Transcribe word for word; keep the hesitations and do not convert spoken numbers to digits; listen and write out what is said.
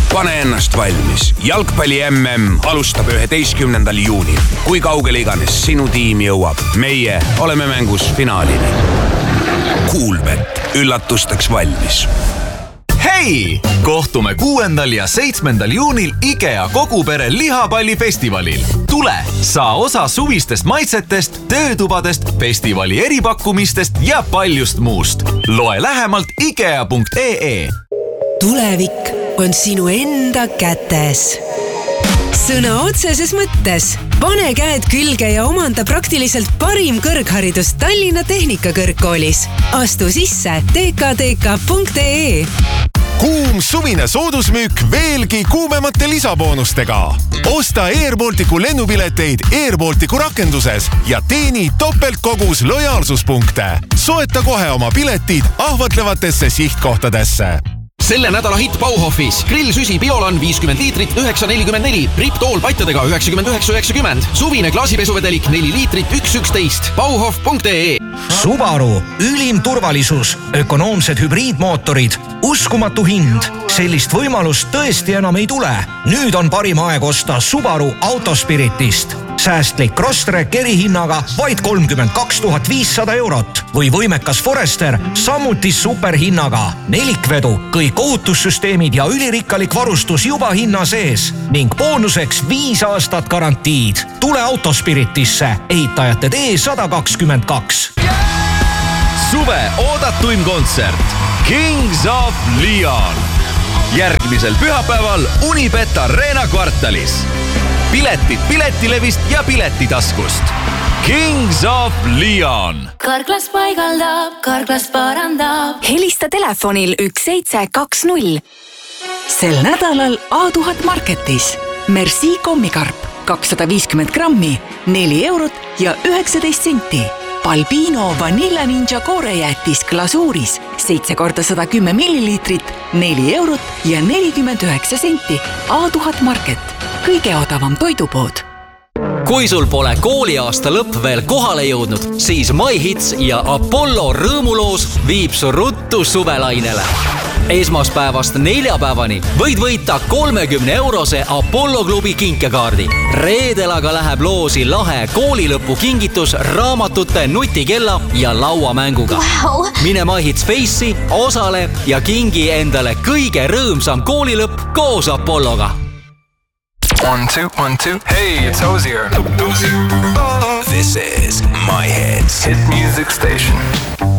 Pane ennast valmis. Jalgpalli M M alustab üheteistkümnendal juunil. Kui kaugele iganes sinu tiim jõuab, meie oleme mängus finaalini. Kuulbet. Üllatusteks valmis. Hei! Kohtume kuuendal ja seitsmendal juunil IKEA kogupere lihapallifestivalil. Tule, saa osa suvistest maitsetest, töötubadest, festivali eripakkumistest ja paljust muust. Loe lähemalt ikea punkt ee. Tulevik on sinu enda kätes. Sõna otseses mõttes. Pane käed külge ja omanda praktiliselt parim kõrgharidus Tallinna Tehnikakõrgkoolis. Astu sisse t k t k punkt ee. Kuum suvine soodusmüük veelgi kuumemate lisaboonustega. Osta Air Balticu lennupileteid Air Balticu rakenduses ja teeni topeltkogus lojaalsuspunkte. Soeta kohe oma piletid ahvatlevatesse sihtkohtadesse. Selle nädala hitt Bauhofis. Grillsüsi Biolan viiskümmend liitrit üheksa nelikümmend neli. Riptool patjadega üheksakümmend üheksa üheksakümmend. Suvine klaasipesuvedelik neli liitrit üks üksteist. Bauhof punkt ee. Subaru. Ülim turvalisus. Ökonoomsed hübriidmootorid. Uskumatu hind. Sellist võimalust tõesti enam ei tule. Nüüd on parim aeg osta Subaru Autospiritist. Säästlik Crosstrek erihinnaga vaid kolmkümmend kaks tuhat viissada eurot või võimekas Forester samuti superhinnaga. Nelikvedu, kõik ohutussüsteemid ja ülirikkalik varustus juba hinna sees ning boonuseks viis aastat garantiid. Tule Autospiritisse, ehitajate tee sada kakskümmend kaks. Suve oodatuim kontsert Kings of Leon. Järgmisel pühapäeval Unibet Arena kvartalis. Piletid Piletilevist ja Piletitaskust. Kings of Leon. Karklas paigaldab, Karklas parandab. Helista telefonil üks seitse kaks null. Sel nädalal A tuhat Marketis. Merci kommikarp kakssada viiskümmend grammi, neli eurot ja üheksateist senti. Balbino Vanilla Ninja koorejäätis glasuuris seitse korda sada kümme milliliitrit, neli eurot ja nelikümmend üheksa senti. A tuhat Market. Kõige odavam toidupood. Kui sul pole kooliaasta lõpp veel kohale jõudnud, siis MyHits ja Apollo rõõmuloos viib su ruttu suvelainele. Esmaspäevast neljapäevani võid võita kolmekümne eurose Apollo klubi kinkekaardi. Reedel aga läheb loosi lahe koolilõpu kingitus raamatute, nutikella ja lauamänguga. Wow. Mine MyHits Face'i, osale ja kingi endale kõige rõõmsam koolilõpp koos Apolloga. One, two, one, two. Hey, it's Ozier. Ozier. This is MyHits. Hit music station.